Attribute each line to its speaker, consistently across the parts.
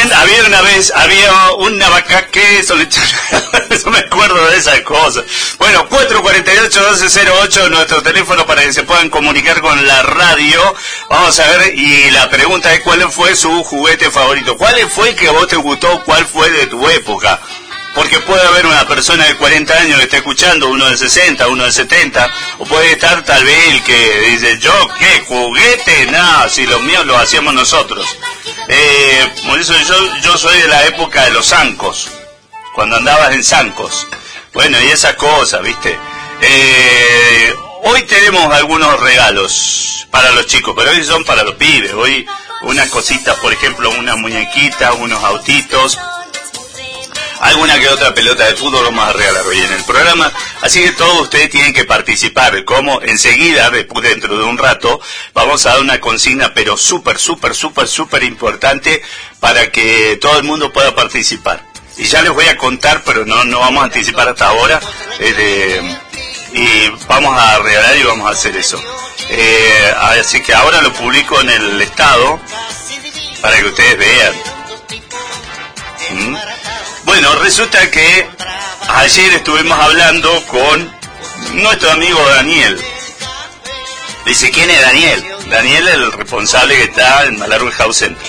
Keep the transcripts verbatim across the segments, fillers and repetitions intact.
Speaker 1: también había una vez, había una vaca que eso, eso me acuerdo de esas cosas. Bueno, cuatro cuatro ocho, doce cero ocho, nuestro teléfono para que se puedan comunicar con la radio. Vamos a ver, y la pregunta es cuál fue su juguete favorito. ¿Cuál fue el que a vos te gustó? ¿Cuál fue de tu época? Porque puede haber una persona de cuarenta años que esté escuchando, uno de sesenta, uno de setenta, o puede estar tal vez el que dice, ¿yo qué? ¿Juguete? Nada, si los míos los hacíamos nosotros. Eh, por eso yo, yo soy de la época de los zancos, cuando andabas en zancos. Bueno, y esas cosas, ¿viste? Eh, hoy tenemos algunos regalos para los chicos, pero hoy son para los pibes. Hoy unas cositas, por ejemplo, unas muñequitas, unos autitos, alguna que otra pelota de fútbol vamos a regalar hoy en el programa, así que todos ustedes tienen que participar, como enseguida, después, dentro de un rato, vamos a dar una consigna, pero súper, súper, súper, súper importante para que todo el mundo pueda participar. Y ya les voy a contar, pero no, no vamos a anticipar hasta ahora, eh, de, y vamos a regalar y vamos a hacer eso. Eh, así que ahora lo publico en el estado, para que ustedes vean. ¿Mm? Bueno, resulta que ayer estuvimos hablando con nuestro amigo Daniel. Dice, ¿quién es Daniel? Daniel es el responsable que está en Malargüe House Center.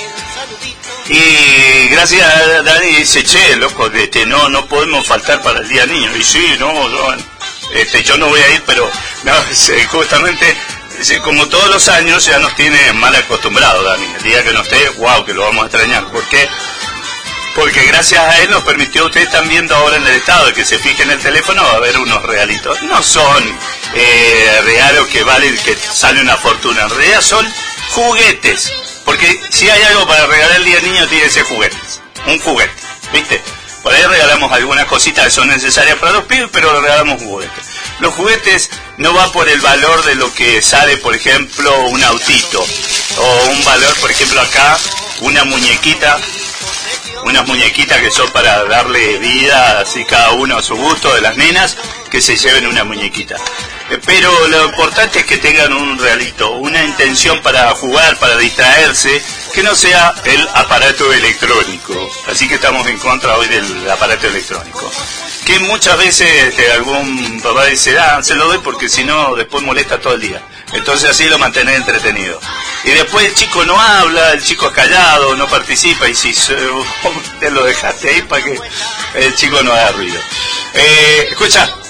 Speaker 1: Y gracias a Dani dice, che, loco, este, no, no podemos faltar para el Día Niño. Y sí, no, no este, yo no voy a ir, pero no, justamente, como todos los años, ya nos tiene mal acostumbrados, Dani. El día que no esté, wow, que lo vamos a extrañar. ¿Por qué? Porque gracias a él nos permitió, ustedes están viendo ahora en el estado, que se fijen en el teléfono, va a haber unos regalitos. No son eh, regalos que valen, que sale una fortuna, en realidad son juguetes. Porque si hay algo para regalar el día del niño, tiene que ser juguetes. Un juguete, ¿viste? Por ahí regalamos algunas cositas que son necesarias para los pibes, pero regalamos juguetes. Los juguetes no va por el valor de lo que sale, por ejemplo, un autito. O un valor, por ejemplo, acá, una muñequita. Unas muñequitas que son para darle vida, así cada uno a su gusto, de las nenas, que se lleven una muñequita. Pero lo importante es que tengan un realito, una intención para jugar, para distraerse, que no sea el aparato electrónico. Así que estamos en contra hoy del aparato electrónico. Que muchas veces este, algún papá dice, ah, se lo doy porque si no después molesta todo el día. Entonces así lo mantenés entretenido. Y después el chico no habla, el chico es callado, no participa, y si te lo dejaste ahí para que el chico no haga ruido. Eh, escucha,